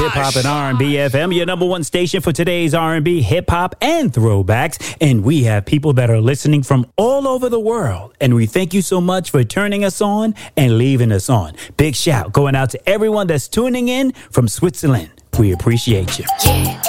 Hip Hop and R&B FM, your number one station for today's R&B, hip hop, and throwbacks. And we have people that are listening from all over the world. And we thank you so much for turning us on and leaving us on. Big shout going out to everyone that's tuning in from Switzerland. We appreciate you. Yeah.